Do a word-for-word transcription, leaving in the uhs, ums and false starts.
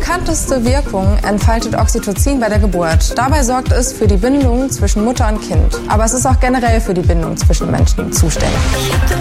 bekannteste Wirkung entfaltet Oxytocin bei der Geburt. Dabei sorgt es für die Bindung zwischen Mutter und Kind. Aber es ist auch generell für die Bindung zwischen Menschen zuständig.